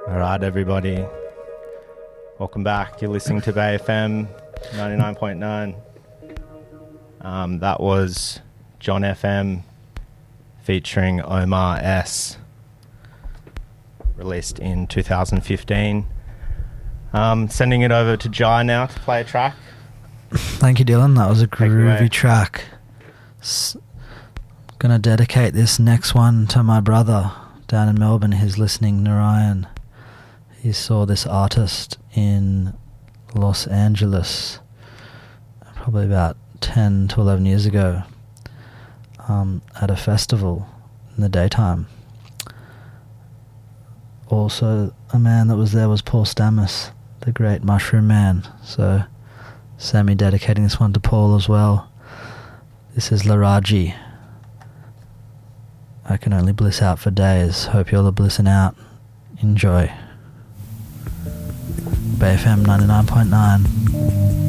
All right, everybody. Welcome back. You're listening to Bay FM 99.9. That was John FM featuring Omar S. Released in 2015. Sending it over to Jai now to play a track. Thank you, Dylan. That was a groovy track. Gonna dedicate this next one to my brother down in Melbourne. He's listening, Narayan. He saw this artist in Los Angeles probably about 10 to 11 years ago at a festival in the daytime. Also, a man that was there was Paul Stamets, the great Mushroom Man. So, Sammy dedicating this one to Paul as well. This is Laraji. I can only bliss out for days. Hope you're all blissing out. Enjoy. Bay FM 99.9.